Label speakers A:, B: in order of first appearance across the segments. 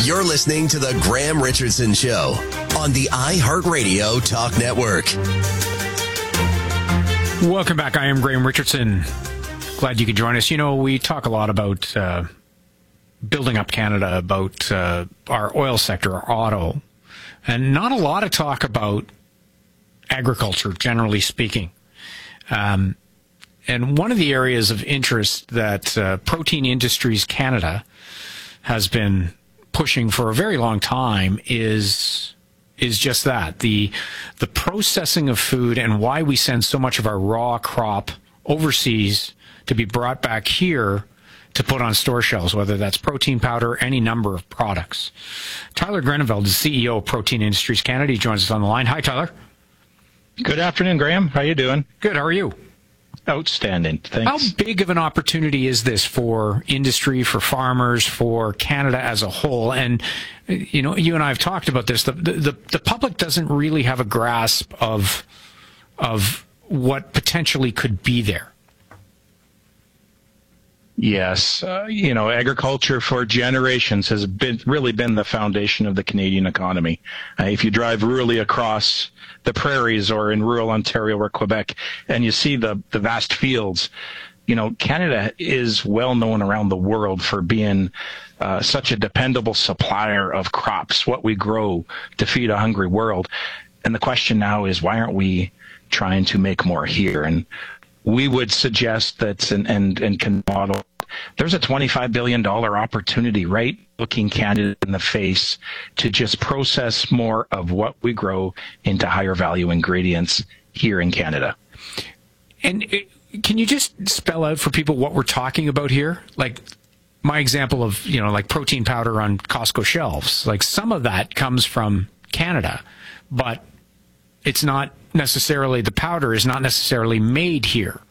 A: You're listening to The Graham Richardson Show on the iHeartRadio Talk Network.
B: Welcome back. I am Graham Richardson. Glad you could join us. You know, we talk a lot about building up Canada, about our oil sector, our auto, and not a lot of talk about agriculture, generally speaking. And one of the areas of interest that Protein Industries Canada has been pushing for a very long time is just that, the processing of food and why we send so much of our raw crop overseas to be brought back here to put on store shelves, whether that's protein powder, any number of products. Tyler Greneveld is CEO of Protein Industries Canada. He joins us on the line. Hi, Tyler.
C: Good afternoon, Graham. How you doing?
B: Good. How are you?
C: Outstanding. Thanks.
B: How big of an opportunity is this for industry, for farmers, for Canada as a whole? And, you know, you and I have talked about this. The public doesn't really have a grasp of what potentially could be there.
C: Yes. Agriculture for generations has really been the foundation of the Canadian economy. If you drive rurally across the prairies or in rural Ontario or Quebec and you see the vast fields, you know, Canada is well known around the world for being such a dependable supplier of crops, what we grow to feed a hungry world. And the question now is, why aren't we trying to make more here? And we would suggest that and can model, there's a $25 billion opportunity, right, looking Canada in the face to just process more of what we grow into higher value ingredients here in Canada.
B: And can you just spell out for people what we're talking about here? Like my example of, you know, like protein powder on Costco shelves, like some of that comes from Canada, but it's not necessarily, the powder is not necessarily made here.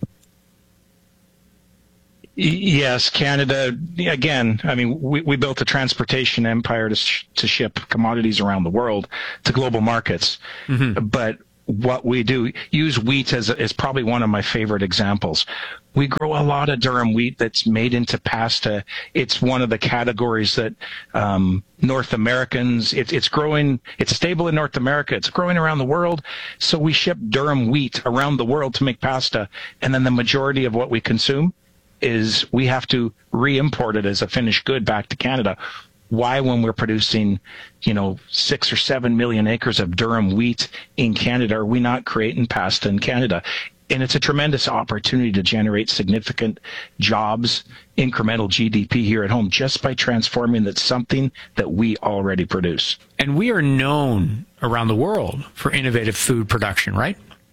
C: Yes, Canada, again, I mean, we built a transportation empire to ship commodities around the world to global markets. Mm-hmm. But what we do, use wheat as probably one of my favorite examples. We grow a lot of durum wheat that's made into pasta. It's one of the categories that North Americans, it's growing, it's stable in North America, it's growing around the world. So we ship durum wheat around the world to make pasta. And then the majority of what we consume is we have to re-import it as a finished good back to Canada. Why, when we're producing, 6 or 7 million acres of durum wheat in Canada, are we not creating pasta in Canada? And it's a tremendous opportunity to generate significant jobs, incremental GDP here at home, just by transforming that something that we already produce.
B: And we are known around the world for innovative food production, right?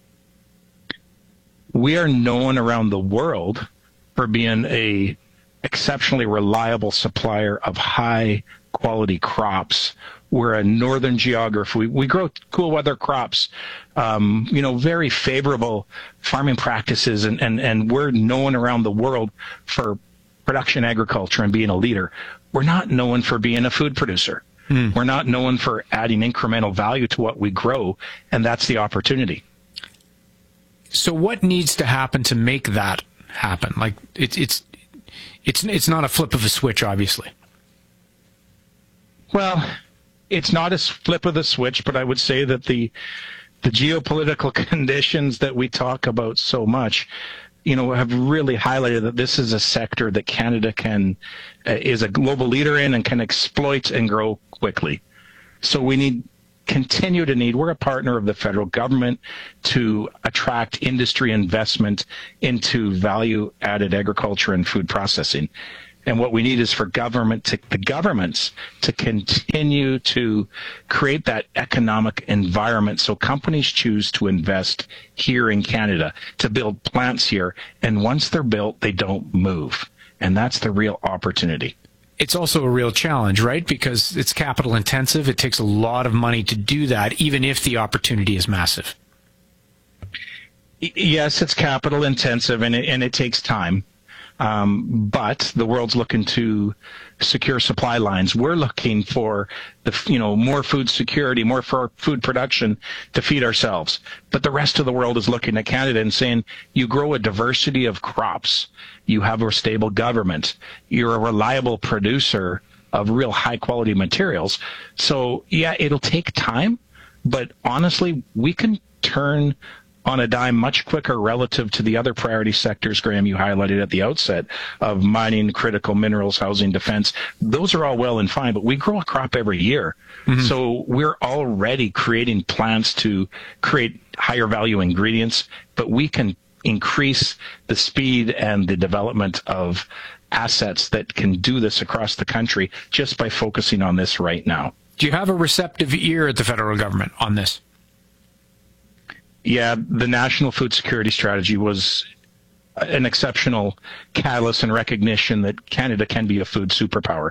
C: We are known around the world for being a exceptionally reliable supplier of high quality crops. We're a northern geography. We grow cool weather crops, very favorable farming practices, and we're known around the world for production agriculture and being a leader. We're not known for being a food producer. We're not known for adding incremental value to what we grow, and that's the opportunity.
B: So what needs to happen to make that happen? Like it's not a flip of a switch, obviously.
C: Well, it's not a flip of the switch, but I would say that the geopolitical conditions that we talk about so much, have really highlighted that this is a sector that Canada is a global leader in and can exploit and grow quickly. So we continue to need, we're a partner of the federal government to attract industry investment into value-added agriculture and food processing. And what we need is for the governments to continue to create that economic environment so companies choose to invest here in Canada, to build plants here. And once they're built, they don't move. And that's the real opportunity.
B: It's also a real challenge, right? Because it's capital intensive. It takes a lot of money to do that, even if the opportunity is massive.
C: Yes, it's capital intensive and it takes time. But the world's looking to secure supply lines. We're looking for more food security, more for food production to feed ourselves. But the rest of the world is looking at Canada and saying, you grow a diversity of crops. You have a stable government. You're a reliable producer of real high quality materials. So yeah, it'll take time, but honestly, we can turn on a dime much quicker relative to the other priority sectors, Graham, you highlighted at the outset of mining, critical minerals, housing, defense. Those are all well and fine, but we grow a crop every year. Mm-hmm. So we're already creating plants to create higher value ingredients, but we can increase the speed and the development of assets that can do this across the country just by focusing on this right now.
B: Do you have a receptive ear at the federal government on this?
C: Yeah, the National Food Security Strategy was an exceptional catalyst and recognition that Canada can be a food superpower.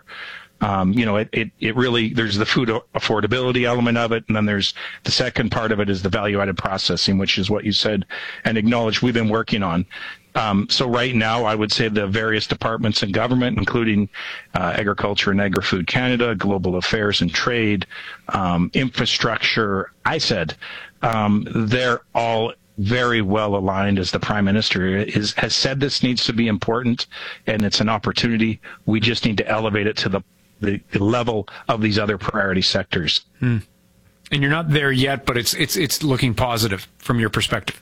C: It really, there's the food affordability element of it, and then there's the second part of it is the value-added processing, which is what you said and acknowledged we've been working on. So right now, I would say the various departments in government, including Agriculture and Agri-Food Canada, Global Affairs and Trade, Infrastructure, they're all very well aligned, as the Prime Minister has said this needs to be important, and it's an opportunity. We just need to elevate it to the level of these other priority sectors.
B: And you're not there yet, but it's looking positive from your perspective.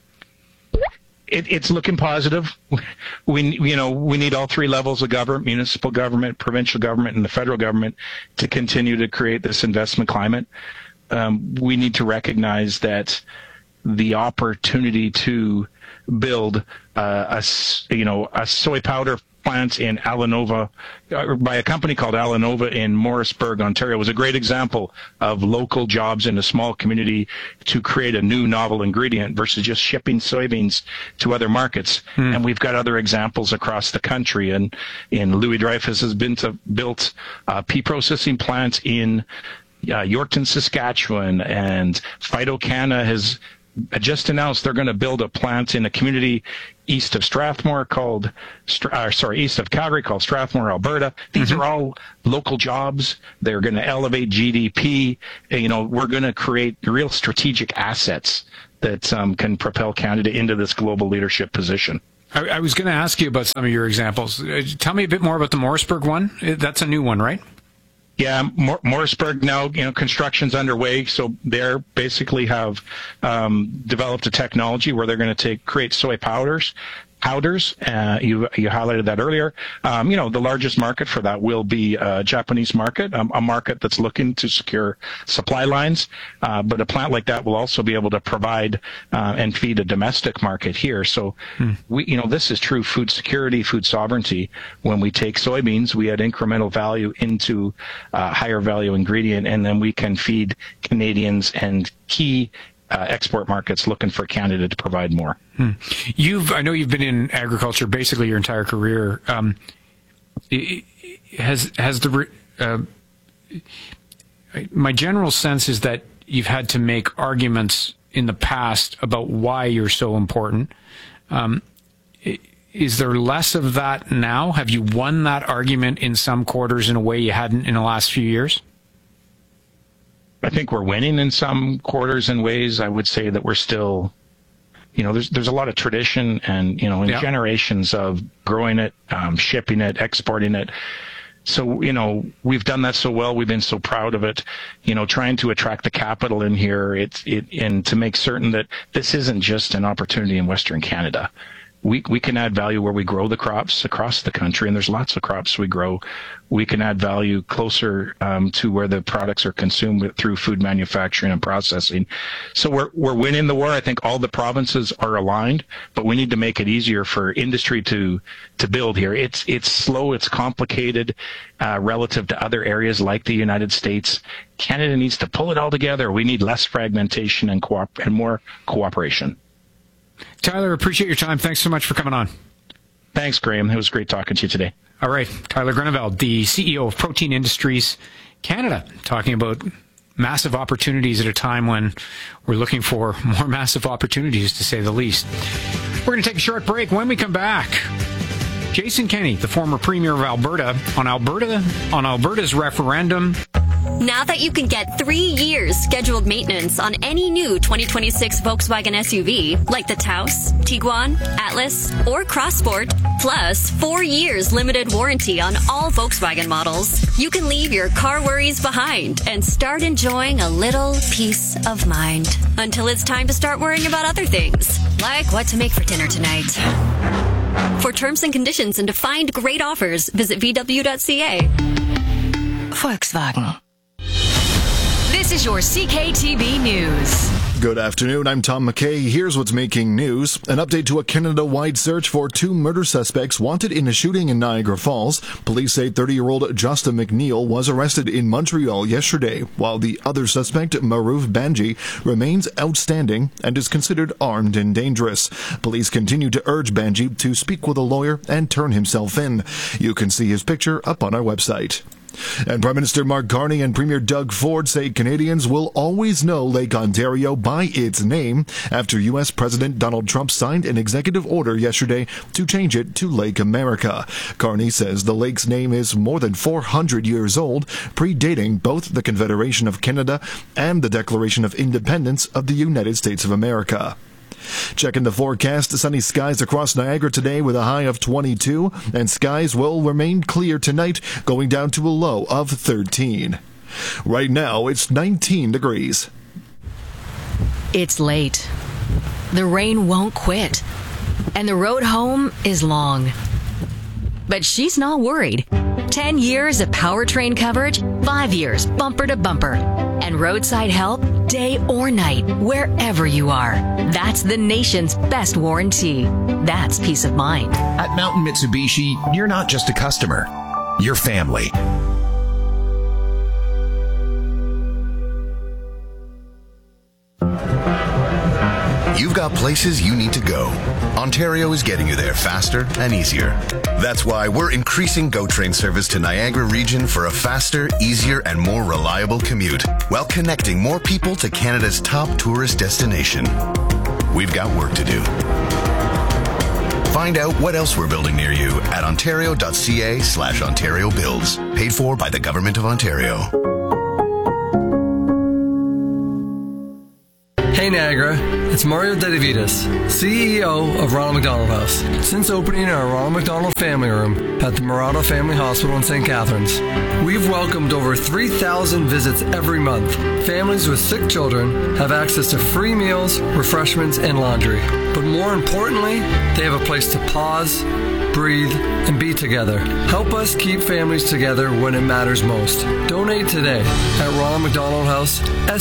C: It's looking positive. We need all three levels of government: municipal government, provincial government, and the federal government to continue to create this investment climate. We need to recognize that the opportunity to build a soy powder plant in Alanova by a company called Alanova in Morrisburg, Ontario, was a great example of local jobs in a small community to create a new novel ingredient versus just shipping soybeans to other markets. And we've got other examples across the country. And Louis Dreyfus has built pea processing plants in Yorkton, Saskatchewan, and Phytocana has just announced they're going to build a plant in a community east of Strathmore east of Calgary called Strathmore, Alberta. These are all local jobs. They're going to elevate GDP. We're going to create real strategic assets that can propel Canada into this global leadership position.
B: I was going to ask you about some of your examples. Tell me a bit more about the Morrisburg one. That's a new one, right?
C: Yeah, Morrisburg now, construction's underway. So they basically have developed a technology where they're going to create soy powders. You highlighted that earlier. The largest market for that will be a Japanese market, a market that's looking to secure supply lines. But a plant like that will also be able to provide and feed a domestic market here. So this is true food security, food sovereignty. When we take soybeans, we add incremental value into higher value ingredient, and then we can feed Canadians and key export markets looking for Canada to provide more.
B: I know you've been in agriculture basically your entire career. My general sense is that you've had to make arguments in the past about why you're so important. Is there less of that now? Have you won that argument in some quarters in a way you hadn't in the last few years?
C: I think we're winning in some quarters and ways. I would say that we're still, there's a lot of tradition and, generations of growing it, shipping it, exporting it. So, we've done that so well. We've been so proud of it, trying to attract the capital in here and to make certain that this isn't just an opportunity in Western Canada. We can add value where we grow the crops across the country, and there's lots of crops we grow. We can add value closer to where the products are consumed through food manufacturing and processing. So we're winning the war. I think all the provinces are aligned, but we need to make it easier for industry to build here. It's slow, it's complicated relative to other areas like the United States. Canada needs to pull it all together. We need less fragmentation and more cooperation.
B: Tyler, appreciate your time. Thanks so much for coming on.
C: Thanks, Graham. It was great talking to you today.
B: All right. Tyler Groeneveld, the CEO of Protein Industries Canada, talking about massive opportunities at a time when we're looking for more massive opportunities, to say the least. We're going to take a short break. When we come back, Jason Kenney, the former Premier of Alberta, on Alberta's referendum
D: Now that you can get 3 years scheduled maintenance on any new 2026 Volkswagen SUV, like the Taos, Tiguan, Atlas, or Crossport, plus 4 years limited warranty on all Volkswagen models, you can leave your car worries behind and start enjoying a little peace of mind. Until it's time to start worrying about other things, like what to make for dinner tonight. For terms and conditions and to find great offers, visit VW.ca.
E: Volkswagen. This is your CKTB News.
F: Good afternoon, I'm Tom McKay. Here's what's making news. An update to a Canada-wide search for 2 murder suspects wanted in a shooting in Niagara Falls. Police say 30-year-old Justin McNeil was arrested in Montreal yesterday, while the other suspect, Maruf Banji, remains outstanding and is considered armed and dangerous. Police continue to urge Banji to speak with a lawyer and turn himself in. You can see his picture up on our website. And Prime Minister Mark Carney and Premier Doug Ford say Canadians will always know Lake Ontario by its name after U.S. President Donald Trump signed an executive order yesterday to change it to Lake America. Carney says the lake's name is more than 400 years old, predating both the Confederation of Canada and the Declaration of Independence of the United States of America. Checking the forecast, sunny skies across Niagara today with a high of 22, and skies will remain clear tonight, going down to a low of 13. Right now, it's 19 degrees.
E: It's late. The rain won't quit, and the road home is long. But she's not worried. 10 years of powertrain coverage, 5 years bumper to bumper, and roadside help day or night, wherever you are. That's the nation's best warranty. That's peace of mind.
G: At Mountain Mitsubishi, you're not just a customer, you're family.
A: You've got places you need to go. Ontario is getting you there faster and easier. That's why we're increasing GO Train service to Niagara region for a faster, easier, and more reliable commute, while connecting more people to Canada's top tourist destination. We've got work to do. Find out what else we're building near you at ontario.ca/Ontario Builds. Paid for by the Government of Ontario.
H: Hey Niagara, it's Mario Dedivitas, CEO of Ronald McDonald House. Since opening our Ronald McDonald Family Room at the Murata Family Hospital in St. Catharines, we've welcomed over 3,000 visits every month. Families with sick children have access to free meals, refreshments, and laundry. But more importantly, they have a place to pause, breathe, and be together. Help us keep families together when it matters most. Donate today at Ronald McDonald House,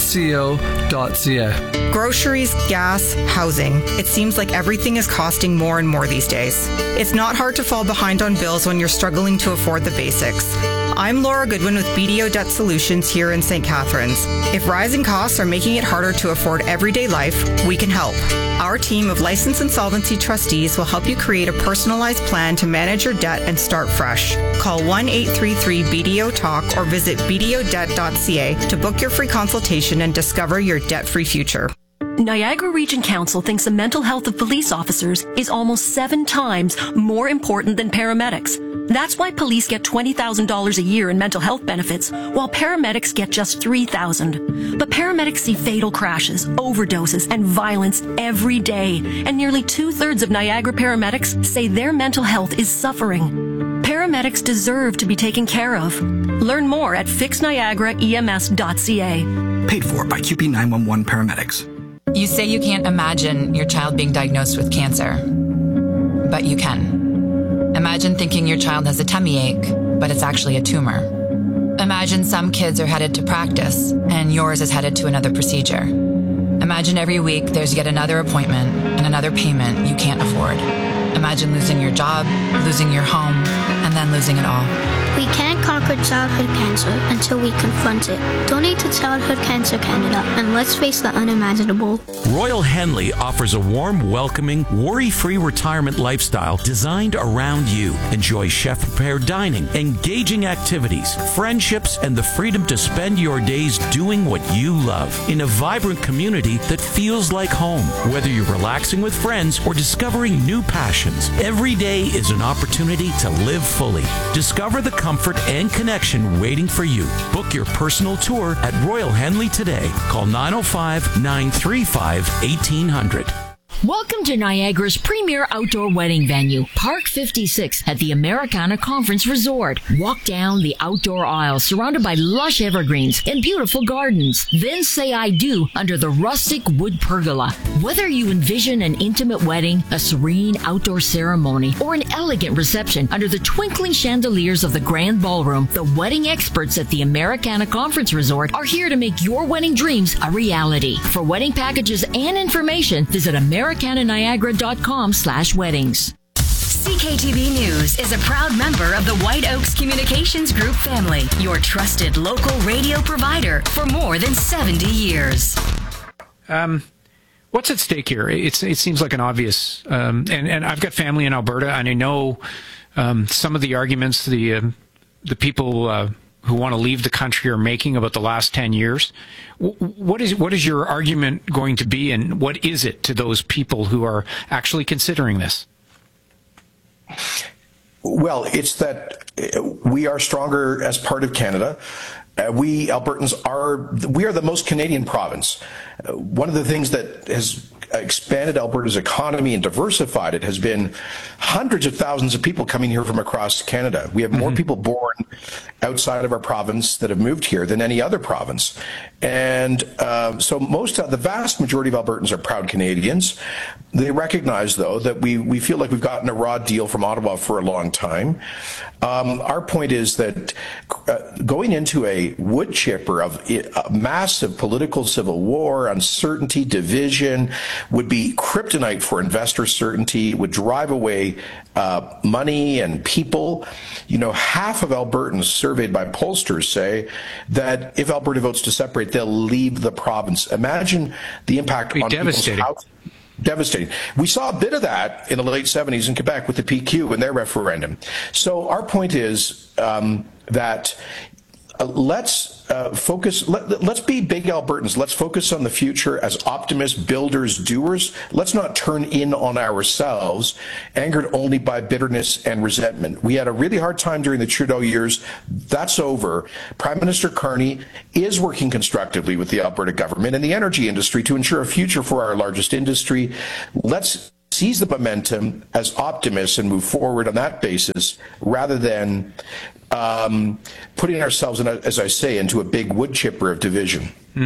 H: SCO.ca.
I: Groceries, gas, housing. It seems like everything is costing more and more these days. It's not hard to fall behind on bills when you're struggling to afford the basics. I'm Laura Goodwin with BDO Debt Solutions here in St. Catharines. If rising costs are making it harder to afford everyday life, we can help. Our team of licensed insolvency trustees will help you create a personalized plan to manage your debt and start fresh. Call 1-833-BDO-TALK or visit bdodebt.ca to book your free consultation and discover your debt-free future.
J: Niagara Region Council thinks the mental health of police officers is almost 7 times more important than paramedics. That's why police get $20,000 a year in mental health benefits, while paramedics get just $3,000. But paramedics see fatal crashes, overdoses, and violence every day, and nearly 2/3 of Niagara paramedics say their mental health is suffering. Paramedics deserve to be taken care of. Learn more at fixniagaraems.ca.
K: Paid for by QP 911 paramedics.
L: You say you can't imagine your child being diagnosed with cancer, but you can. Imagine thinking your child has a tummy ache, but it's actually a tumor. Imagine some kids are headed to practice, and yours is headed to another procedure. Imagine every week there's yet another appointment and another payment you can't afford. Imagine losing your job, losing your home, and then losing it all.
M: We can't conquer childhood cancer until we confront it. Donate to Childhood Cancer Canada, and let's face the unimaginable.
N: Royal Henley offers a warm, welcoming, worry-free retirement lifestyle designed around you. Enjoy chef-prepared dining, engaging activities, friendships, and the freedom to spend your days doing what you love in a vibrant community that feels like home. Whether you're relaxing with friends or discovering new passions, every day is an opportunity to live fully. Discover the comfort and connection waiting for you. Book your personal tour at Royal Henley today. Call 905-935-1800.
E: Welcome to Niagara's premier outdoor wedding venue, Park 56 at the Americana Conference Resort. Walk down the outdoor aisle surrounded by lush evergreens and beautiful gardens. Then say I do under the rustic wood pergola. Whether you envision an intimate wedding, a serene outdoor ceremony, or an elegant reception under the twinkling chandeliers of the grand ballroom, the wedding experts at the Americana Conference Resort are here to make your wedding dreams a reality. For wedding packages and information, visit americananiagara.com/weddings.
O: CKTV News is a proud member of the White Oaks Communications Group family, your trusted local radio provider for more than 70 years.
B: What's at stake here? It seems like an obvious, and I've got family in Alberta, and I know some of the arguments the people who want to leave the country are making about the last 10 years. What is your argument going to be, and what is it to those people who are actually considering this?
P: Well, it's that we are stronger as part of Canada. We Albertans we are the most Canadian province. One of the things that has expanded Alberta's economy and diversified it has been hundreds of thousands of people coming here from across Canada. We have more people born outside of our province that have moved here than any other province. And so the vast majority of Albertans are proud Canadians. They recognize, though, that we feel like we've gotten a raw deal from Ottawa for a long time. Our point is that going into a wood chipper of a massive political civil war, uncertainty, division, would be kryptonite for investor certainty, would drive away money and people. You know, half of Albertans surveyed by pollsters say that if Alberta votes to separate, they'll leave the province. Imagine the impact on people's housing. Devastating. We saw a bit of that in the late 70s in Quebec with the PQ and their referendum. So our point is that let's focus. Let's be big Albertans. Let's focus on the future as optimists, builders, doers. Let's not turn in on ourselves, angered only by bitterness and resentment. We had a really hard time during the Trudeau years. That's over. Prime Minister Carney is working constructively with the Alberta government and the energy industry to ensure a future for our largest industry. Let's seize the momentum as optimists and move forward on that basis, rather than putting ourselves, as I say, into a big wood chipper of division.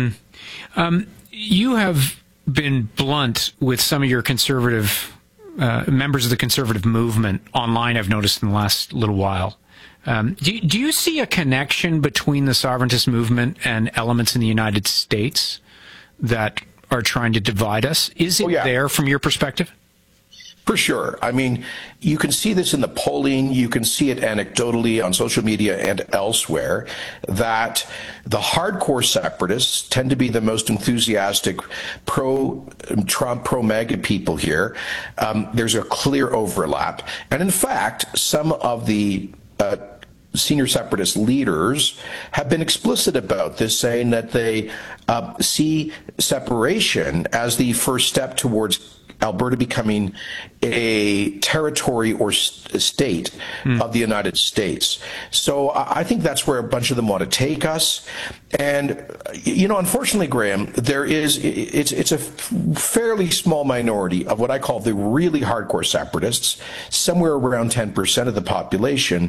P: You have been blunt with some of your conservative members of the conservative movement online, I've noticed in the last little while. Do you see a connection between the sovereigntist movement and elements in the United States that are trying to divide us? Is it there from your perspective? For sure. I mean, you can see this in the polling. You can see it anecdotally on social media and elsewhere, that the hardcore separatists tend to be the most enthusiastic pro-Trump, pro-MAGA people here. There's a clear overlap. And in fact, some of the senior separatist leaders have been explicit about this, saying that they see separation as the first step towards Alberta becoming a territory or state of the United States. So I think that's where a bunch of them want to take us. And, you know, unfortunately, Graham, it's a fairly small minority of what I call the really hardcore separatists, somewhere around 10% of the population,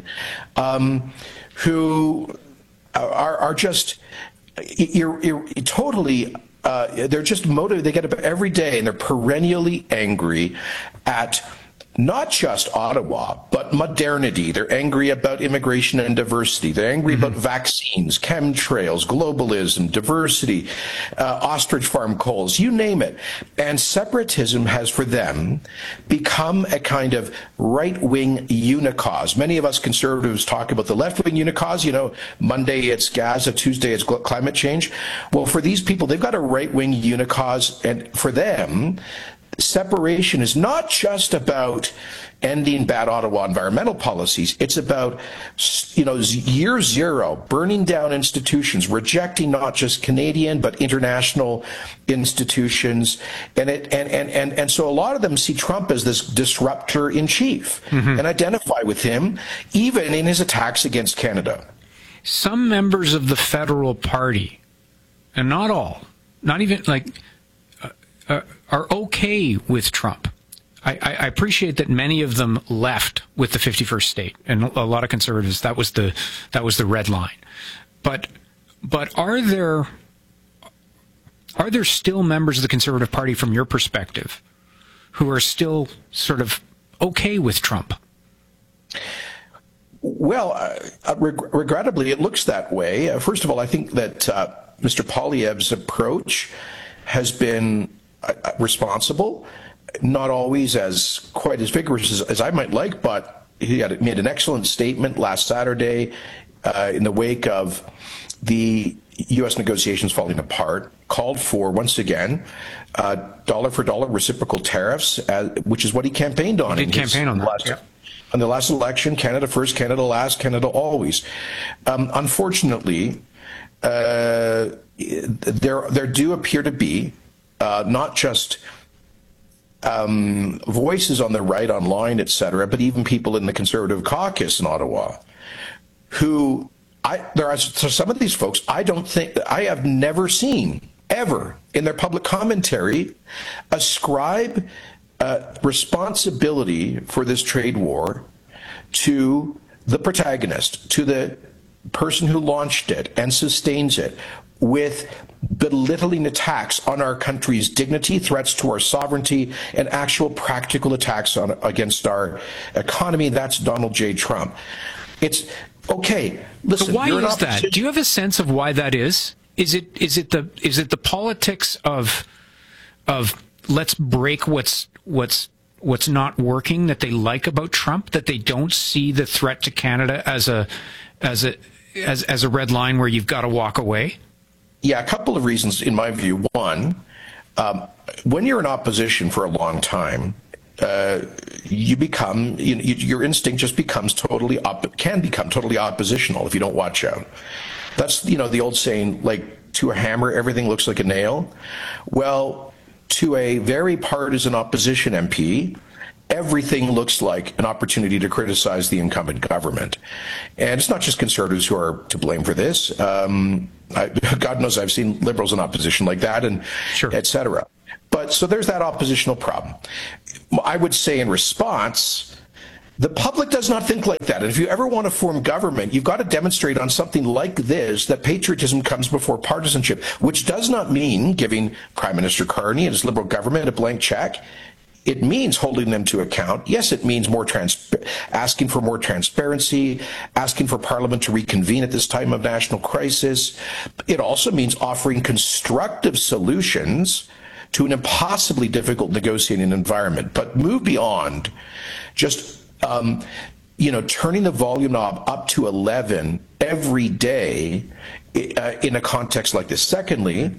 P: who are just totally they're just motivated. They get up every day and they're perennially angry at not just Ottawa, but modernity. They're angry about immigration and diversity. They're angry about vaccines, chemtrails, globalism, diversity, ostrich farm coals, you name it. And separatism has, for them, become a kind of right-wing unicause. Many of us conservatives talk about the left-wing unicause. You know, Monday it's Gaza, Tuesday it's climate change. Well, for these people, they've got a right-wing unicause, and for them, separation is not just about ending bad Ottawa environmental policies. It's about, year zero, burning down institutions, rejecting not just Canadian but international institutions, and so a lot of them see Trump as this disruptor in chief and identify with him, even in his attacks against Canada.
B: Some members of the federal party, and not all, not even are okay with Trump. I appreciate that many of them left with the 51st state, and a lot of conservatives, that was the red line. But are there still members of the Conservative Party, from your perspective, who are still sort of okay with Trump?
P: Well, regrettably, it looks that way. First of all, I think that Mr. Poilievre's approach has been responsible. Not always quite as vigorous as I might like, but he made an excellent statement last Saturday in the wake of the U.S. negotiations falling apart, called for, once again, dollar for dollar reciprocal tariffs, which is what he campaigned on.
B: He did campaign on that.
P: On the last election, Canada first, Canada last, Canada always. Unfortunately, there do appear to be not just voices on the right, online, etc., but even people in the Conservative caucus in Ottawa who, there are some of these folks I have never seen ever in their public commentary ascribe responsibility for this trade war to the protagonist, to the person who launched it and sustains it, with belittling attacks on our country's dignity, threats to our sovereignty, and actual practical attacks against our economy. That's Donald J. Trump. It's okay. Listen,
B: so why is that? Do you have a sense of why that is? Is it the politics of let's break what's not working that they like about Trump, that they don't see the threat to Canada as a red line where you've got to walk away?
P: Yeah, a couple of reasons in my view. One, when you're in opposition for a long time, you become, your instinct just becomes can become totally oppositional if you don't watch out. That's, the old saying, like, to a hammer, everything looks like a nail. Well, to a very partisan opposition MP, everything looks like an opportunity to criticize the incumbent government. And it's not just Conservatives who are to blame for this. God knows I've seen Liberals in opposition like that, and et cetera. But so there's that oppositional problem. I would say in response, the public does not think like that. And if you ever want to form government, you've got to demonstrate on something like this that patriotism comes before partisanship, which does not mean giving Prime Minister Carney and his Liberal government a blank check. It means holding them to account. Yes, it means asking for more transparency, asking for Parliament to reconvene at this time of national crisis. It also means offering constructive solutions to an impossibly difficult negotiating environment, but move beyond just turning the volume knob up to 11 every day in a context like this. Secondly,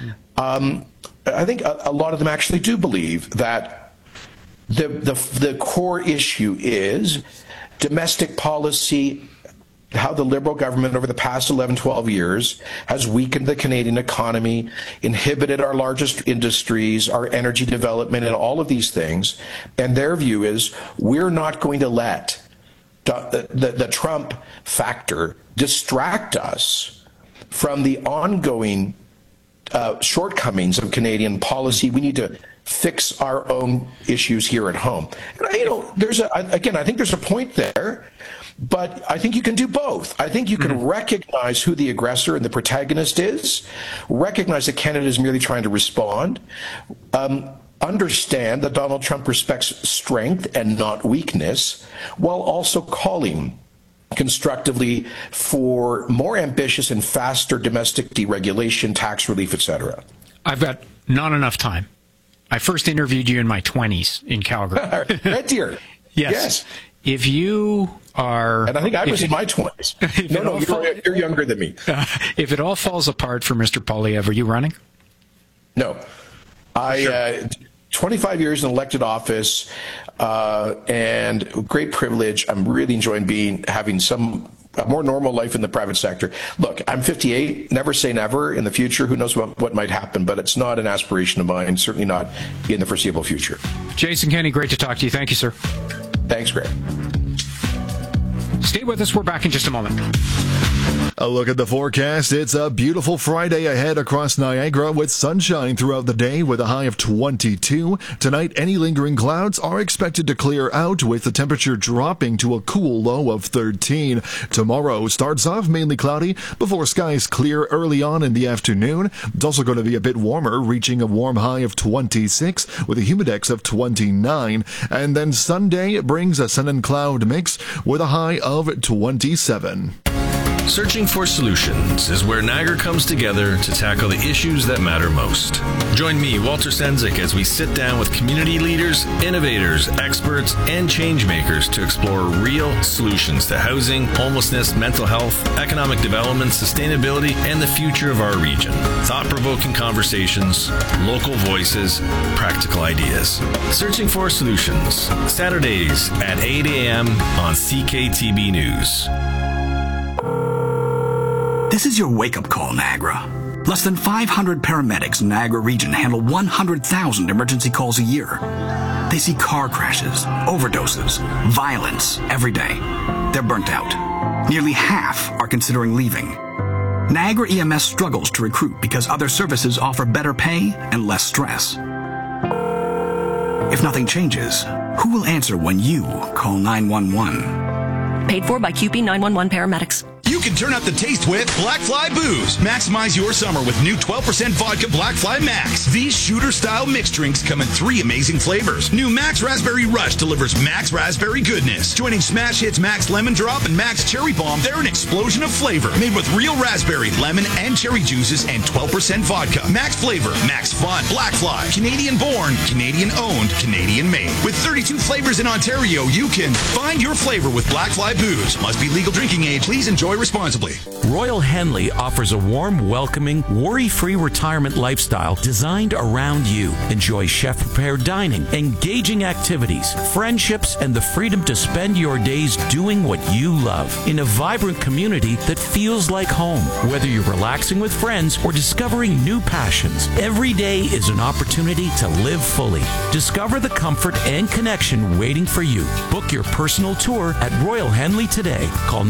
P: I think a lot of them actually do believe that the core issue is domestic policy, how the Liberal government over the past 11, 12 years has weakened the Canadian economy, inhibited our largest industries, our energy development, and all of these things. And their view is we're not going to let the Trump factor distract us from the ongoing shortcomings of Canadian policy. We need to fix our own issues here at home. And, I think there's a point there, but I think you can do both. I think you can recognize who the aggressor and the protagonist is, recognize that Canada is merely trying to respond, understand that Donald Trump respects strength and not weakness, while also calling constructively for more ambitious and faster domestic deregulation, tax relief, etc.
B: I've got not enough time. I first interviewed you in my 20s in Calgary.
P: Red Deer.
B: Yes. If you are...
P: And I think I was in my 20s. You're younger than me.
B: If it all falls apart for Mr. Poilievre, are you running?
P: No. 25 years in elected office and great privilege. I'm really enjoying having a more normal life in the private sector. Look, I'm 58. Never say never. In the future, who knows what might happen, but it's not an aspiration of mine, certainly not in the foreseeable future.
B: Jason Kenney, great to talk to you. Thank you, sir.
P: Thanks, Greg.
B: Stay with us. We're back in just a moment.
F: A look at the forecast. It's a beautiful Friday ahead across Niagara with sunshine throughout the day with a high of 22. Tonight, any lingering clouds are expected to clear out with the temperature dropping to a cool low of 13. Tomorrow starts off mainly cloudy before skies clear early on in the afternoon. It's also going to be a bit warmer, reaching a warm high of 26 with a humidex of 29. And then Sunday brings a sun and cloud mix with a high of 27.
Q: Searching for Solutions is where Niagara comes together to tackle the issues that matter most. Join me, Walter Sendzik, as we sit down with community leaders, innovators, experts, and change makers to explore real solutions to housing, homelessness, mental health, economic development, sustainability, and the future of our region. Thought-provoking conversations, local voices, practical ideas. Searching for Solutions, Saturdays at 8 a.m. on CKTB News.
K: This is your wake-up call, Niagara. Less than 500 paramedics in the Niagara region handle 100,000 emergency calls a year. They see car crashes, overdoses, violence every day. They're burnt out. Nearly half are considering leaving. Niagara EMS struggles to recruit because other services offer better pay and less stress. If nothing changes, who will answer when you call 911?
J: Paid for by QP 911 paramedics.
R: You can turn up the taste with Black Fly Booze. Maximize your summer with new 12% vodka Black Fly Max. These shooter-style mixed drinks come in 3 amazing flavors. New Max Raspberry Rush delivers Max Raspberry goodness. Joining Smash Hits Max Lemon Drop and Max Cherry Bomb, they're an explosion of flavor. Made with real raspberry, lemon, and cherry juices and 12% vodka. Max flavor, Max fun. Black Fly. Canadian-born, Canadian-owned, Canadian-made. With 32 flavors in Ontario, you can find your flavor with Black Fly Booze. Must be legal drinking age. Please enjoy responsibly.
N: Royal Henley offers a warm, welcoming, worry-free retirement lifestyle designed around you. Enjoy chef-prepared dining, engaging activities, friendships, and the freedom to spend your days doing what you love in a vibrant community that feels like home. Whether you're relaxing with friends or discovering new passions, every day is an opportunity to live fully. Discover the comfort and connection waiting for you. Book your personal tour at Royal Henley today. Call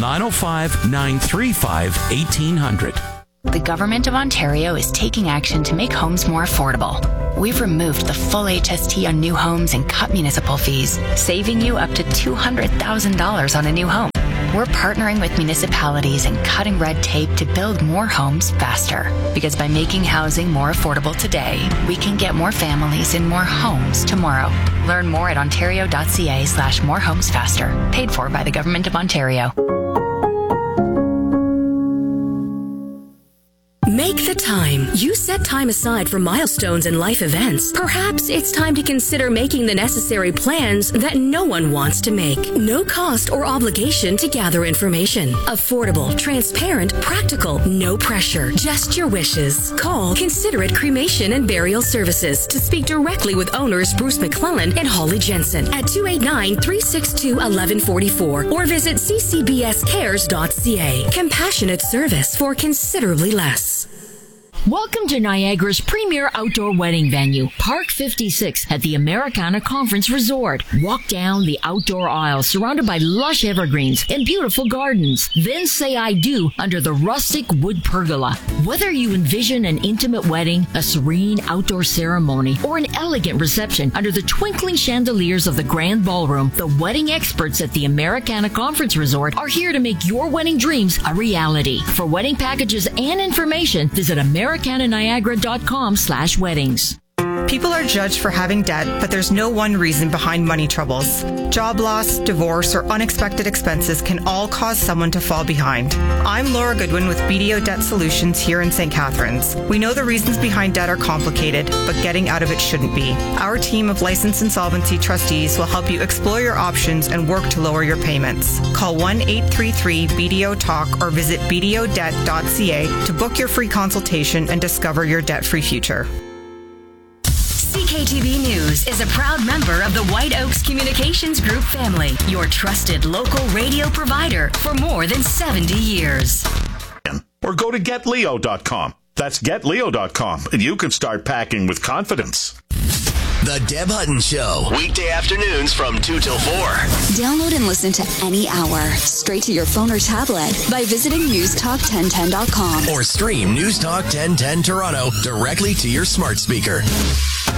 N: 905-935-1800.
L: The Government of Ontario is taking action to make homes more affordable. We've removed the full HST on new homes and cut municipal fees, saving you up to $200,000 on a new home. We're partnering with municipalities and cutting red tape to build more homes faster. Because by making housing more affordable today, we can get more families in more homes tomorrow. Learn more at ontario.ca/morehomesfaster. Paid for by the Government of Ontario.
O: Make the time. You set time aside for milestones and life events. Perhaps it's time to consider making the necessary plans that no one wants to make. No cost or obligation to gather information. Affordable, transparent, practical, no pressure. Just your wishes. Call Considerate Cremation and Burial Services to speak directly with owners Bruce McClellan and Holly Jensen at 289-362-1144 or visit ccbscares.ca. Compassionate service for considerably less.
S: Welcome to Niagara's premier outdoor wedding venue, Park 56 at the Americana Conference Resort. Walk down the outdoor aisle surrounded by lush evergreens and beautiful gardens. Then say I do under the rustic wood pergola. Whether you envision an intimate wedding, a serene outdoor ceremony, or an elegant reception under the twinkling chandeliers of the Grand Ballroom, the wedding experts at the Americana Conference Resort are here to make your wedding dreams a reality. For wedding packages and information, visit americananiagara.com/weddings.
I: People are judged for having debt, but there's no one reason behind money troubles. Job loss, divorce, or unexpected expenses can all cause someone to fall behind. I'm Laura Goodwin with BDO Debt Solutions here in St. Catharines. We know the reasons behind debt are complicated, but getting out of it shouldn't be. Our team of licensed insolvency trustees will help you explore your options and work to lower your payments. Call 1-833-BDO-TALK or visit bdodebt.ca to book your free consultation and discover your debt-free future.
O: CKTB News is a proud member of the White Oaks Communications Group family, your trusted local radio provider for more than 70 years.
T: Or go to GetLeo.com. That's GetLeo.com, and you can start packing with confidence.
U: The Deb Hutton Show. Weekday afternoons from 2 till 4.
V: Download and listen to any hour straight to your phone or tablet by visiting newstalk1010.com.
U: Or stream News Talk 1010 Toronto directly to your smart speaker.